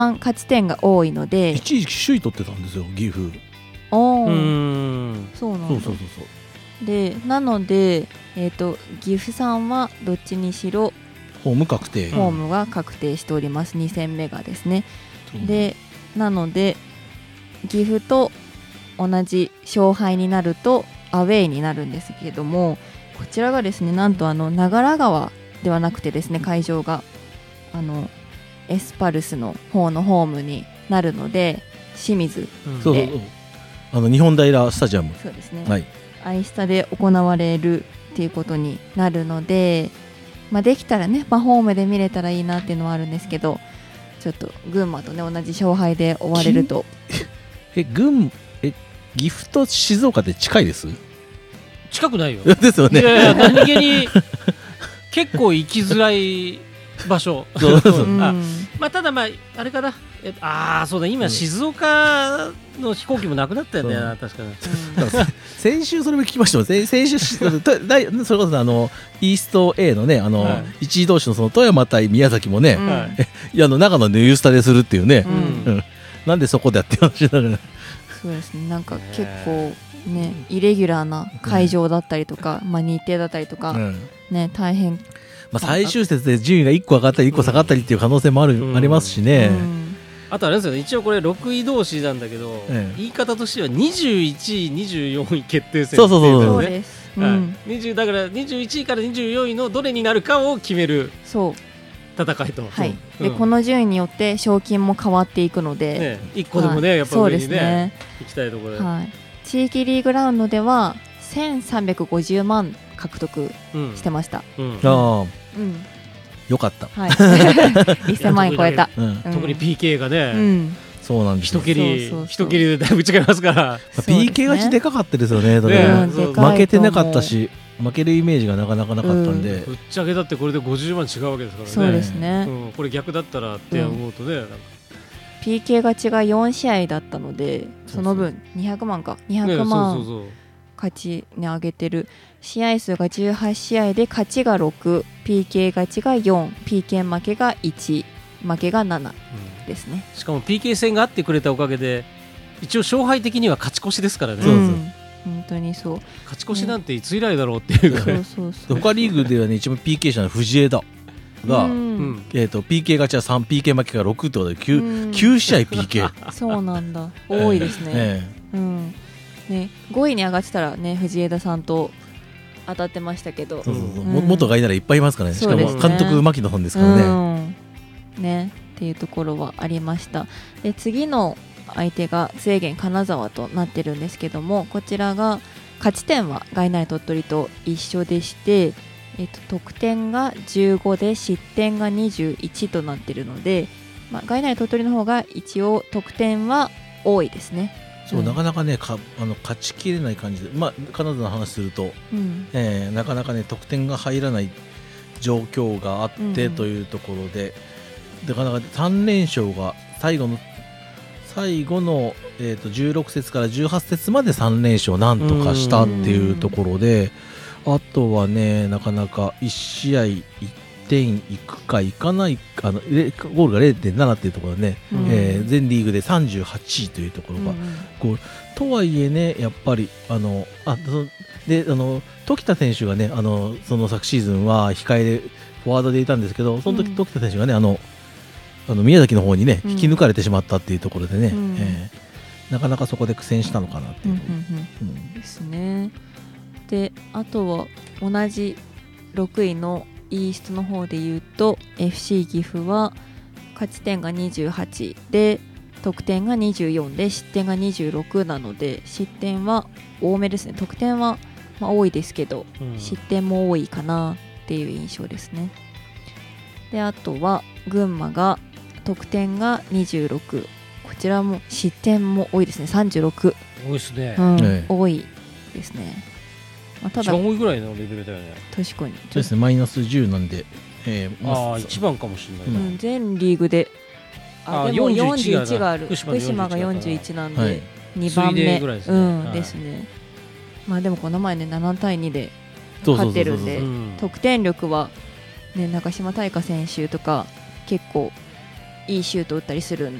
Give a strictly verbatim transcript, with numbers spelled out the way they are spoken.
勝ち点が多いので、 一時期首位取ってたんですよ岐阜。 おうーーんそうなんだ。 そうそうそうそう。 でなので、えー、と岐阜さんはどっちにしろホーム確定。 ホームが確定しております。に戦目がですね。 そうでなので岐阜と同じ勝敗になるとアウェーになるんですけれども、こちらがですねなんとあの長良川ではなくてですね、会場があのエスパルスの方のホームになるので、清水、 うんそうそうそう、あの日本平スタジアム。 そうですね、 はいアイスタで行われるっていうことになるので、まあ、できたらね、まあ、ホームで見れたらいいなっていうのはあるんですけど、ちょっと群馬とね同じ勝敗で終われると。 え群え岐阜と静岡って近いです？ 近くないよですよね。 いやいや何気に結構行きづらい場所そうそううんあまあ、ただまああれかな、えああそうだ、今静岡の飛行機もなくなったよね、 うん確かに。 だから先週それも聞きましたもん。先先週しとだいそれこそあのイースト A のねあの、 はい一位同士のその富山対宮崎もね、 うんはいいやあの長野のユースタでするっていうね、 うんうんなんでそこでやってましたから。 そうですね、なんか結構ねイレギュラーな会場だったりとか、まあ、日程だったりとか、 うんね大変、 まあ、最終節で順位がいっこ上がったりいっこ下がったりっていう可能性もある、 うんありますしね、 うんあとあれですよね、一応これろくい同士なんだけど、 ええ言い方としてはにじゅういちいにじゅうよんい決定戦そうそうそうそうっていのねです、 はいうん、 にじゅうだからにじゅういちいからにじゅうよんいのどれになるかを決めるそう戦いと、 はい、 うんでこの順位によって賞金も変わっていくので、 ね、いっこでもね、 はいやっぱそう上にねですね、 行きたいところで、 はい、地域リーグラウンドではせんさんびゃくごじゅうまん獲得うんしてました、 うんああうんよかった、 はい、せんまん円超えた、 うんうん特に ピーケー がうね、 ん、 そうなんですよ。 一蹴りそうそうそう一蹴りでだいぶ違いますからそうですねピーケー 勝ちでかかったですよね、だかねらうんそうでかいと思う負けてなかったし負けるイメージがなかなかなかったんで、 ぶっちゃけだってこれでごじゅうまん違うわけですからね。 そうですね、 うん、これ逆だったらって思うとね、なんかピーケー 勝ちがよん試合だったので、その分にひゃくまんかにひゃくねまんそうそうそう勝ちに上げてる。試合数がじゅうはち試合で勝ちがろく、 ピーケー 勝ちがよん、 ピーケー 負けがいち、負けがななうんですね。 しかも ピーケー 戦があってくれたおかげで一応勝敗的には勝ち越しですからね。 そうそううん本当にそう勝ち越しなんていつ以来だろうっていうか、 そうそうそう他リーグではね一番 ピーケー 者の藤枝が、 うんうんえー、と ピーケー 勝ちはさん、ピーケー 負けがろくってことで 9,、 うんきゅう試合 ピーケーそうなんだ、多いですね、 えうんね、ごいに上がってたらね藤枝さんと当たってましたけど、 えそうそうそう、 うんも元がいならいっぱいいますからね。しかもそうですね監督牧野さんですからね、 うんねっていうところはありました。で次の相手が津江源金沢となってるんですけども、こちらが勝ち点はガイナリ鳥取と一緒でして、えっと、得点がじゅうごで失点がにじゅういちとなってるので、まあ、ガイナリ鳥取の方が一応得点は多いですね。 そううんなかなかねかあの勝ちきれない感じで、まあ、金沢の話すると、 うんえーなかなかね得点が入らない状況があってうんというところで、なかなかさん連勝が最後の最後の、えー、とじゅうろく節からじゅうはち節までさん連勝なんとかしたっていうところで、あとはねなかなかいち試合いってんいくかいかないか、あのレゴールが れいてんなな っていうところでね、 うんえー全リーグでさんじゅうはちいというところが、 うんこうとはいえねやっぱりあのあそであの時田選手がねあのその昨シーズンは控えでフォワードでいたんですけど、その時、 うん時田選手がねあのあの宮崎の方にねうん引き抜かれてしまったっていうところでね、 うんえーなかなかそこで苦戦したのかなってうんいうう、 んうんうんですね。であとは同じろくいのイーストの方で言うと エフシー 岐阜は勝ち点がにじゅうはちで得点がにじゅうよんで失点がにじゅうろくなので、失点は多めですね。得点はまあ多いですけど、 うん失点も多いかなっていう印象ですね。であとは群馬が得点がにじゅうろく、こちらも失点も多いですね。さんじゅうろく、 多いですね、 うんええ多いですね。まあ、た一だ番多いぐらいのレベルだよね。 確かにそうですねマイナスじゅうなんで、えーまああ一番かもしれない、 うん、全リーグでああでもよんじゅういちよんじゅういちがある。 福島の福島がよんじゅういちなんで、 はいにばんめ次いでぐらいですねうんはいですね。まあでもこの前ねななたいにでそうそうそうそう勝ってるんでうん得点力は、ね、中島大香選手とか結構いいシュート打ったりするん